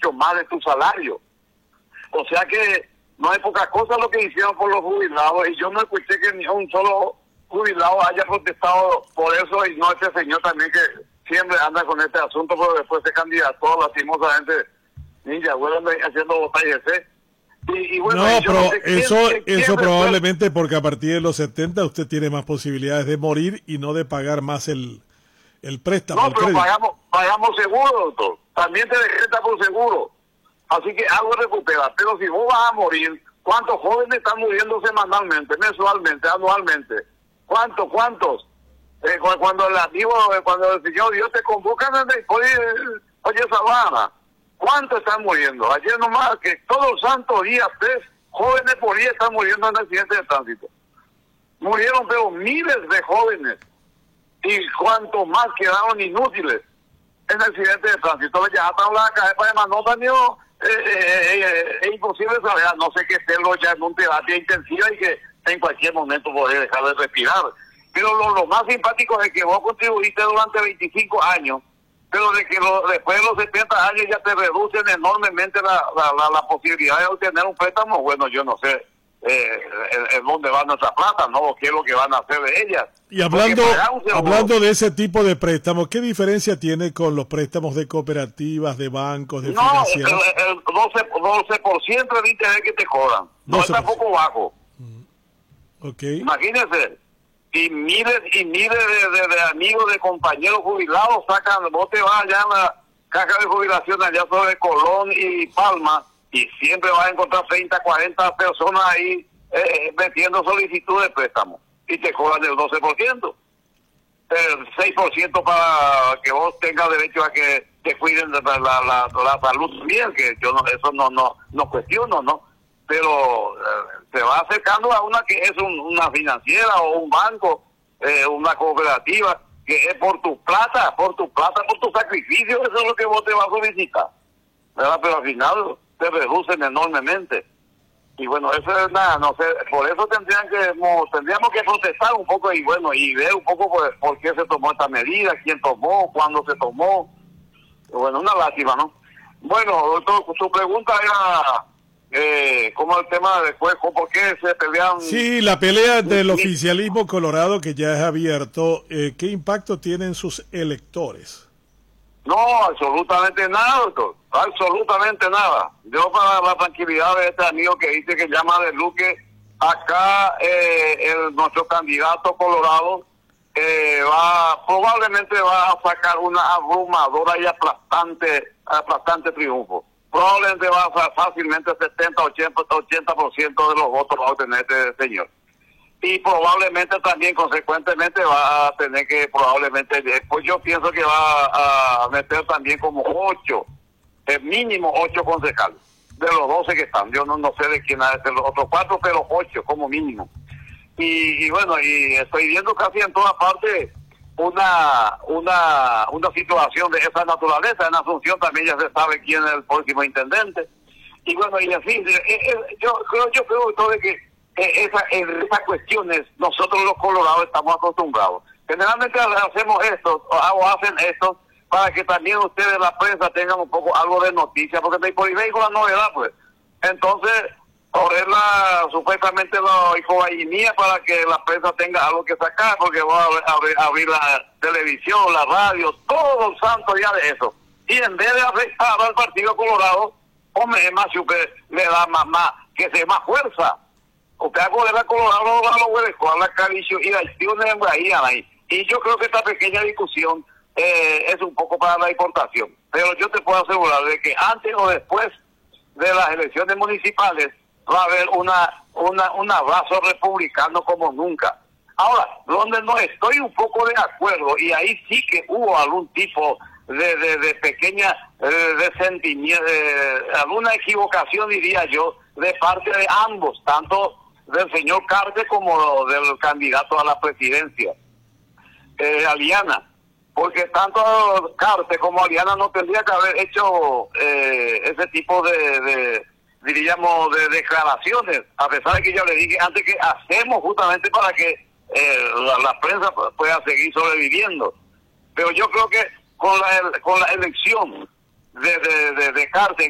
mucho más de tu salario. O sea que no hay poca cosa lo que hicieron por los jubilados, y yo no escuché que ni un solo jubilado haya protestado por eso, y no este señor también que siempre anda con este asunto, pero después se candidató lastimosamente ninja, bueno, haciendo batallas, y bueno, no, yo pero no sé eso probablemente porque a partir de los 70 usted tiene más posibilidades de morir y no de pagar más el préstamo. No, pero pagamos seguro, doctor. También te decreta por seguro. Así que algo recupera. Pero si vos vas a morir, ¿cuántos jóvenes están muriendo semanalmente, mensualmente, anualmente? ¿Cuántos? Cuando el Señor Dios te convoca, oye, Sabana, ¿cuántos están muriendo? Ayer nomás, que todos los santos días, 3 jóvenes por día están muriendo en accidentes de tránsito. Murieron, pero miles de jóvenes. Y cuantos más quedaron inútiles en accidentes de tránsito. Ya hasta la caja de manota, es imposible saber, a no sé que estélo ya en un terapia intensiva y que en cualquier momento podés dejar de respirar. Pero lo más simpático es que vos contribuiste durante 25 años, pero de que después de los 70 años ya te reducen enormemente la posibilidad de obtener un préstamo. Bueno, yo no sé en dónde va nuestra plata, ¿no? ¿Qué es lo que van a hacer de ellas? Y hablando de ese tipo de préstamos, ¿qué diferencia tiene con los préstamos de cooperativas, de bancos, de financieras? El 12% de interés que te cobran. No es tampoco bajo. Okay. Imagínense. Y miles de amigos, de compañeros jubilados sacan, vos te vas allá en la caja de jubilación allá sobre Colón y Palma, y siempre vas a encontrar 30, 40 personas ahí metiendo solicitud de préstamo, y te cobran el 12%, el 6% para que vos tengas derecho a que te cuiden de la salud también, que yo no, eso no cuestiono, ¿no? Pero se va acercando a una que es una financiera o un banco, una cooperativa, que es por tu plata, por tu sacrificio, eso es lo que vos te vas a solicitar, ¿verdad? Pero al final te reducen enormemente. Y bueno, eso es nada, no sé, por eso tendríamos que protestar un poco y bueno, y ver un poco por qué se tomó esta medida, quién tomó, cuándo se tomó. Bueno, una lástima, ¿no? Bueno, doctor, su pregunta era como el tema después, ¿por qué se pelean? Sí, la pelea del oficialismo colorado que ya es abierto, ¿qué impacto tienen sus electores? No, absolutamente nada, doctor, absolutamente nada. Yo, para la tranquilidad de este amigo que dice que llama de Luque, acá nuestro candidato colorado probablemente va a sacar una abrumadora y aplastante triunfo. Probablemente va a ser fácilmente 70-80% de los votos va a obtener este señor. Y probablemente también, consecuentemente, va a tener que, pues yo pienso que va a meter también como 8, mínimo 8 concejales, de los 12 que están. Yo no sé de quién es de los otros 4, pero 8 como mínimo. Y bueno, y estoy viendo casi en toda parte una situación de esa naturaleza. En Asunción también ya se sabe quién es el próximo intendente. Y bueno, y así, yo creo todo de que esas cuestiones nosotros los colorados estamos acostumbrados. Generalmente hacemos esto, o hacen esto, para que también ustedes, la prensa, tengan un poco algo de noticia, porque por ahí con la novedad, pues. Entonces, correrla supuestamente la ecobainía para que la prensa tenga algo que sacar, porque va a abrir la televisión, la radio, todo el santo día de eso. Y en vez de afectar al Partido Colorado, hombre, es más, usted le da más, que se más fuerza. Usted acuerda Colorado, la Calicio y la ahí. Y yo creo que esta pequeña discusión es un poco para la importación. Pero yo te puedo asegurar de que antes o después de las elecciones municipales va a haber un abrazo republicano como nunca. Ahora, donde no estoy un poco de acuerdo, y ahí sí que hubo algún tipo de pequeña sentimiento, alguna equivocación, diría yo, de parte de ambos, tanto del señor Carte como del candidato a la presidencia, Aliana, porque tanto Carte como Aliana no tendría que haber hecho ese tipo diríamos, de declaraciones, a pesar de que yo le dije antes que hacemos justamente para que la prensa pueda seguir sobreviviendo. Pero yo creo que con la elección de Carte